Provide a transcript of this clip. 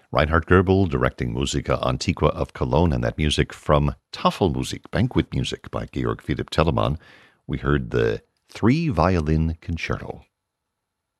Reinhard Goebel directing Musica Antiqua of Cologne, and that music from Tafelmusik, banquet music by Georg Philipp Telemann. We heard the Three Violin Concerto.